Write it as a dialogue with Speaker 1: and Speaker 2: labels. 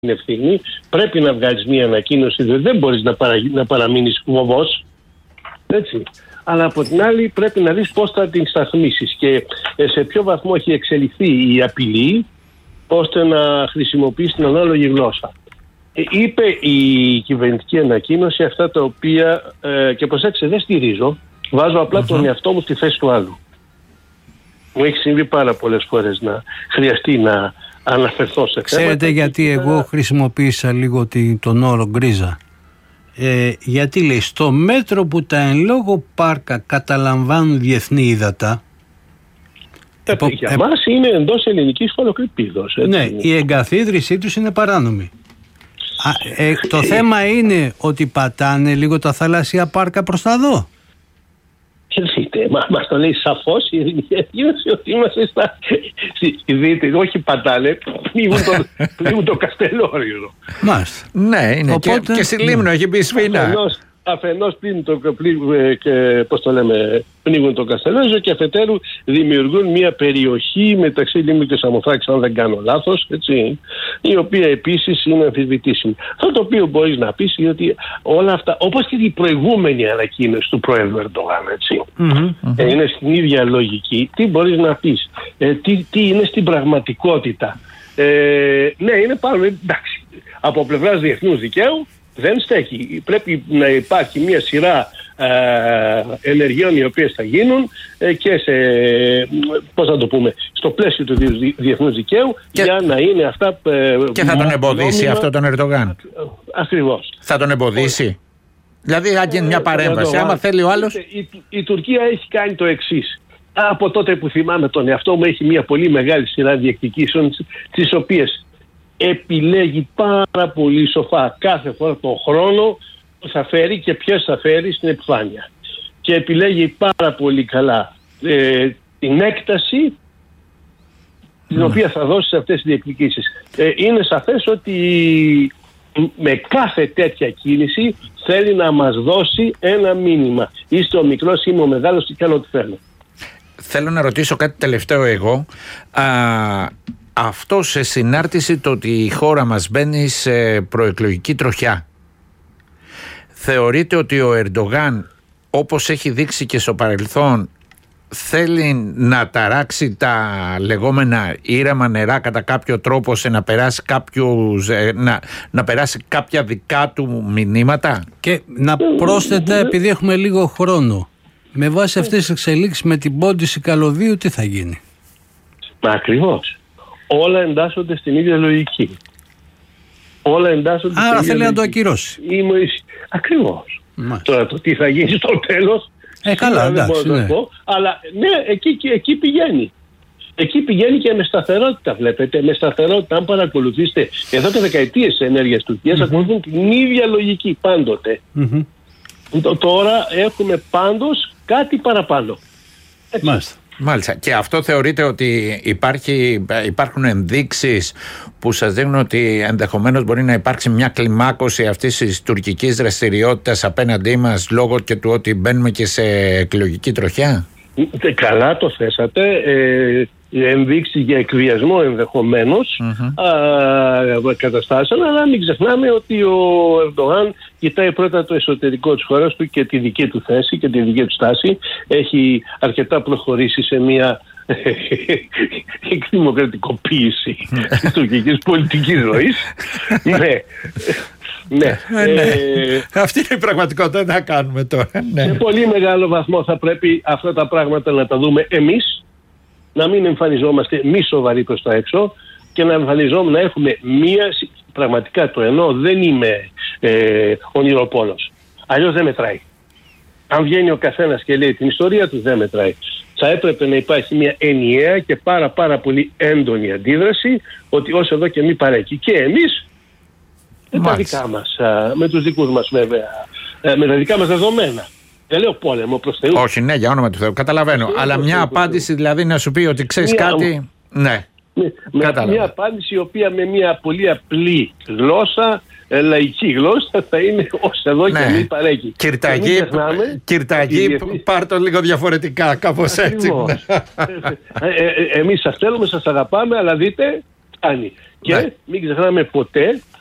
Speaker 1: ευθύνη, πρέπει να βγάλεις μια ανακοίνωση, δεν μπορείς να παραμείνεις βοβός, έτσι. Αλλά από την άλλη πρέπει να δεις πώς θα την σταθμίσεις και σε ποιο βαθμό έχει εξελιχθεί η απειλή ώστε να χρησιμοποιείς την ανάλογη γλώσσα. Είπε η κυβερνητική ανακοίνωση αυτά τα οποία, και προσέξτε, δεν στηρίζω, βάζω απλά τον εαυτό μου στη θέση του άλλου. Μου έχει συμβεί πάρα πολλές φορές να χρειαστεί να αναφερθώ σε θέματα.
Speaker 2: Ξέρετε γιατί εγώ χρησιμοποίησα λίγο τον όρο γκρίζα? Γιατί λέει, στο μέτρο που τα εν λόγω πάρκα καταλαμβάνουν διεθνή ύδατα,
Speaker 1: για μας είναι εντός ελληνικής χωροκρηπίδος.
Speaker 2: Ναι, η εγκαθίδρυσή τους είναι παράνομη. Το θέμα είναι ότι πατάνε λίγο τα θαλάσσια πάρκα προς τα δω.
Speaker 1: Δείτε, μας το λέει σαφώς η Ελληνική Ένωση ότι είμαστε δείτε, όχι πατάνε, πνίγουν το Καστελόριο.
Speaker 2: Μάλιστα.
Speaker 3: Ναι, είναι. Οπότε, και στη Λίμνο έχει μπει σφίνα.
Speaker 1: Αφενός πνίγουν το Καστελόριζο και αφετέρου δημιουργούν μια περιοχή μεταξύ Λίμνου και Σαμοθράκης, αν δεν κάνω λάθος, έτσι, η οποία επίσης είναι αμφισβητήσιμη. Αυτό το οποίο μπορείς να πεις είναι ότι όλα αυτά, όπως και η προηγούμενη ανακοίνωση του Προέδρου Ερντογάν, έτσι, είναι στην ίδια λογική. Τι μπορείς να πεις, τι είναι στην πραγματικότητα. Ναι, είναι πάνω, εντάξει, από πλευράς διεθνούς δικαίου δεν στέκει. Πρέπει να υπάρχει μια σειρά ενεργειών οι οποίες θα γίνουν και πώς να το πούμε, στο πλαίσιο του διεθνούς δικαίου για να είναι αυτά.
Speaker 3: Και θα τον εμποδίσει αυτό τον Ερντογάν?
Speaker 1: Ακριβώς.
Speaker 3: Θα τον εμποδίσει? Δηλαδή μια παρέμβαση, άμα θέλει ο άλλος.
Speaker 1: Η Τουρκία έχει κάνει το εξής. Από τότε που θυμάμαι τον εαυτό μου, έχει μια πολύ μεγάλη σειρά διεκδικήσεων, τις οποίες επιλέγει πάρα πολύ σοφά κάθε φορά τον χρόνο που θα φέρει και ποιες θα φέρει στην επιφάνεια. Και επιλέγει πάρα πολύ καλά την έκταση την οποία θα δώσει σε αυτές τις διεκδικήσεις. Είναι σαφές ότι με κάθε τέτοια κίνηση θέλει να μας δώσει ένα μήνυμα. Είστε ο μικρός, είμαι ο μεγάλος και κάνω ό,τι θέλω.
Speaker 3: Θέλω να ρωτήσω κάτι τελευταίο εγώ. Αυτό σε συνάρτηση το ότι η χώρα μας μπαίνει σε προεκλογική τροχιά. Θεωρείτε ότι ο Ερντογάν, όπως έχει δείξει και στο παρελθόν, θέλει να ταράξει τα λεγόμενα ήρεμα νερά κατά κάποιο τρόπο, σε να περάσει να περάσει κάποια δικά του μηνύματα?
Speaker 2: Και να πρόσθετα, επειδή έχουμε λίγο χρόνο, με βάση αυτές τις εξελίξεις με την πόντιση καλωδίου, τι θα γίνει?
Speaker 1: Ακριβώς. Όλα εντάσσονται στην ίδια λογική.
Speaker 2: Άρα θέλει να το ακυρώσει.
Speaker 1: Ακριβώς. Τώρα το τι θα γίνει στο τέλος,
Speaker 2: καλά, εντάξει,
Speaker 1: δεν μπορώ να το πω, αλλά ναι, εκεί πηγαίνει. Εκεί πηγαίνει και με σταθερότητα, βλέπετε. Με σταθερότητα, αν παρακολουθήσετε εδώ και δεκαετίες της ενέργειας του Τουρκίας, ακολουθούν την ίδια λογική πάντοτε. Τώρα έχουμε πάντως κάτι παραπάνω.
Speaker 3: Μάλιστα. Και αυτό θεωρείτε ότι υπάρχουν ενδείξεις που σας δείχνουν ότι ενδεχομένως μπορεί να υπάρξει μια κλιμάκωση αυτής της τουρκικής δραστηριότητας απέναντί μας, λόγω και του ότι μπαίνουμε και σε εκλογική τροχιά?
Speaker 1: Καλά το θέσατε. Ενδείξει για εκβιασμό ενδεχομένως καταστάσεων, αλλά μην ξεχνάμε ότι ο Ερντογάν κοιτάει πρώτα το εσωτερικό της χώρας του και τη δική του θέση και τη δική του στάση. Έχει αρκετά προχωρήσει σε μια εκδημοκρατικοποίηση της τουρκικής πολιτικής ζωής. Ναι.
Speaker 3: Αυτή είναι η πραγματικότητα, να κάνουμε τώρα.
Speaker 1: Σε πολύ μεγάλο βαθμό θα πρέπει αυτά τα πράγματα να τα δούμε εμείς, να μην εμφανιζόμαστε μη σοβαροί προς τα έξω και να εμφανιζόμαστε, να έχουμε πραγματικά το εννοώ, δεν είμαι ονειροπόλος. Αλλιώς δεν μετράει. Αν βγαίνει ο καθένας και λέει την ιστορία του, δεν μετράει. Θα έπρεπε να υπάρχει μια ενιαία και πάρα πολύ έντονη αντίδραση ότι ως εδώ και μη παρέκει. Και εμείς με τα δικά μας, με τους δικούς μας βέβαια, με τα δικά μας δεδομένα. Δεν λέω πόλεμο προς Θεού.
Speaker 3: Όχι, ναι, για όνομα του Θεού. Καταλαβαίνω. Αλλά μια απάντηση δηλαδή να σου πει ότι ξέρεις κάτι. Ναι.
Speaker 1: Μια απάντηση η οποία με μια πολύ απλή γλώσσα, λαϊκή γλώσσα, θα είναι ως εδώ και μη παρέκει.
Speaker 3: Κυρταγή, πάρ' το λίγο διαφορετικά, κάπως έτσι.
Speaker 1: Εμείς σας θέλουμε, σας αγαπάμε, αλλά δείτε, φτάνει. Και μην ξεχνάμε ποτέ